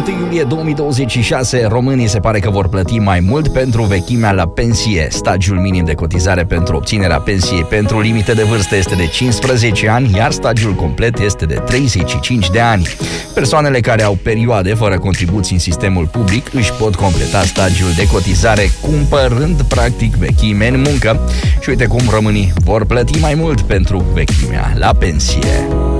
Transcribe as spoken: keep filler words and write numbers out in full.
întâi iulie două mii douăzeci și șase, românii se pare că vor plăti mai mult pentru vechimea la pensie. Stagiul minim de cotizare pentru obținerea pensiei pentru limite de vârstă este de cincisprezece ani, iar stagiul complet este de treizeci și cinci de ani. Persoanele care au perioade fără contribuții în sistemul public își pot completa stagiul de cotizare cumpărând practic vechime în muncă. Și uite cum românii vor plăti mai mult pentru vechimea la pensie.